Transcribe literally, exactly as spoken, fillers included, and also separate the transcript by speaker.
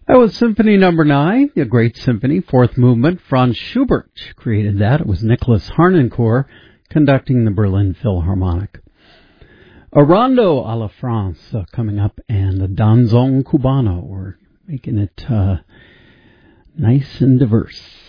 Speaker 1: That was Symphony Number Nine, a great symphony, fourth movement. Franz Schubert created that. It was Nicholas Harnoncourt conducting the Berlin Philharmonic. A Rondo a la France uh, coming up, and a Danzón Cubano. We're making it uh, nice and diverse.